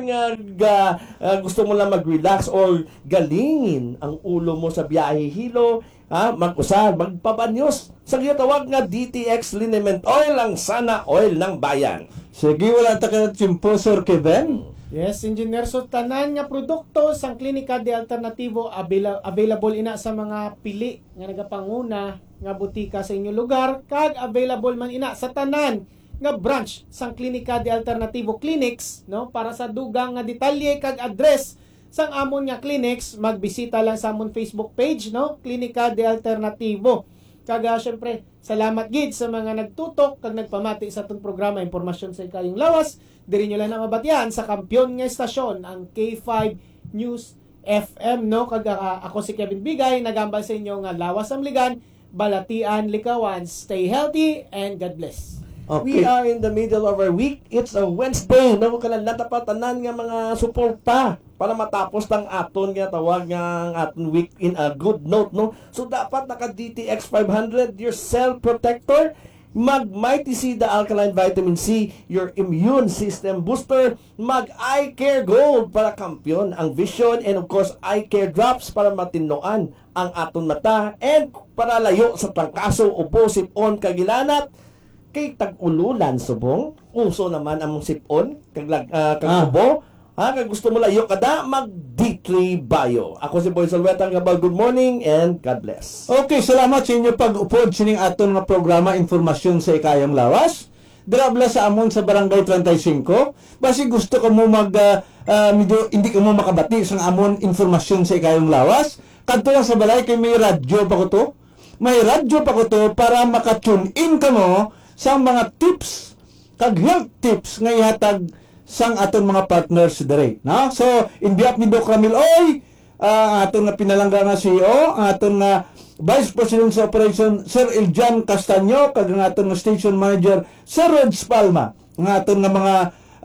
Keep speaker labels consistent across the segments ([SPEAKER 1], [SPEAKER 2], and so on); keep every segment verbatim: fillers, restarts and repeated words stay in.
[SPEAKER 1] nga ga, uh, gusto mo lang mag-relax or galingin ang ulo mo sa biyahe hilo, ha, mag-usad, magpabanyos sa gitawag nga D T X Liniment Oil ang sana oil ng bayan.
[SPEAKER 2] Sige, wala ta ka tsimpo, Sir Kevin.
[SPEAKER 3] Yes, engineer, so tanan nga produkto sang klinika de alternatibo avail- available ina sa mga pili nga nagapanguna nga butika sa inyong lugar, kag available man ina sa tanan nga branch sang klinika de alternativo clinics, no, para sa dugang nga detalye kag address sang amon nga clinics, magbisita lang sa amon Facebook page, no, klinika de alternativo. Kag uh, syempre salamat gid sa mga nagtutok kag nagpamati sa atong programa, impormasyon sa ikayong lawas. Diri nyo lang na mabatian sa kampiyon nga estasyon, ang K five News F M, no? Kag uh, ako si Kevin Bigay, nagambal sa inyo nga lawas ang ligan, balatian, likawan, stay healthy, and God bless.
[SPEAKER 1] We
[SPEAKER 2] Okay.
[SPEAKER 1] are in the middle of our week. It's a Wednesday. Naku ka lang natapatanan nga mga suporta para matapos ng aton nga tawag nga aton week in a good note, no? So dapat naka D T X five hundred, your cell protector, mag Mighty C, the alkaline vitamin C, your immune system booster, mag Eye Care Gold para kampiyon ang vision, and of course Eye Care Drops para matinoan ang aton mata and para layo sa trangkaso, ubo, sipon, kagilanat. Kay tag-ululan subong, uso naman ang sipon, kag uh, kag
[SPEAKER 2] Ah.
[SPEAKER 1] ubo. Ha, kag gusto mo layo kada, mag D three Bio. Ako si Boy Salweta, nga good morning and God bless.
[SPEAKER 2] Okay, salamat sa inyo pag-upod sining aton nga programa Informasyon sa Ikayang Lawas. Drabla sa amon sa Barangay thirty-five. Basi gusto ko mo mag uh, uh, medyo hindi ko mo makabati sa amon Informasyon sa Ikayang Lawas. Kadto lang sa balay kay may radyo pa ko to. May radyo pa ko to para maka-tune in ka mo sa mga tips kag health tips nga ihatag sang aton mga partners dire, no? So in behalf ni Doc Ramil Oy, uh, aton nga pinalangga nga C E O, aton nga Vice President sa Operation Sir Eljan Castaño, kag ang aton nga Station Manager Sir Reds Palma, nga aton nga mga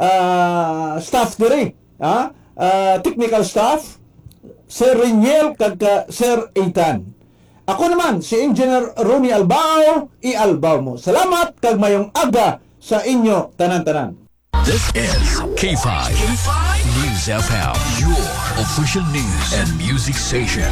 [SPEAKER 2] uh, staff dire, ha? Uh, technical staff Sir Reniel kag uh, Sir Eitan. Ako naman si Engineer Ronnie Albao, i-albaw mo. Salamat kag mayong aga sa inyo tanan-tanan.
[SPEAKER 4] This is K five News F M, your official news and music station.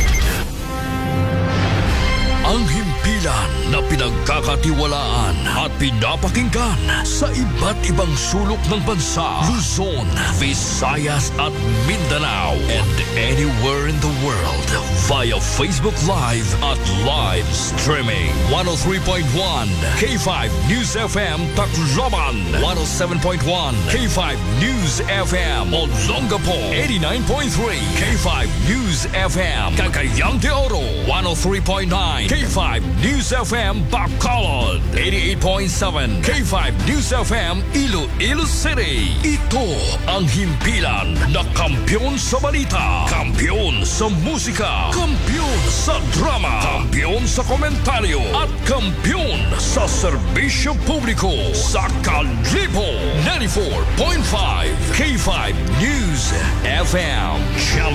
[SPEAKER 4] Ang himpilan na pinagkakatiwalaan at pinapakinggan sa iba't ibang sulok ng bansa, Luzon, Visayas at Mindanao, and anywhere in the world via Facebook Live at live streaming. one oh three point one K five News F M Tacloban, one oh seven point one K five News F M Olongapo, eighty-nine point three K five News F M Cagayan de Oro, one oh three point nine K five News F M Bacolod, eighty-eight point seven K five News F M Iloilo City. Ito ang himpilan na kampiyon sa balita, kampiyon sa musika, kampiyon sa drama, kampiyon sa komentaryo, at kampiyon sa serbisyo publiko sa Kalibo. ninety-four point five K five News F M.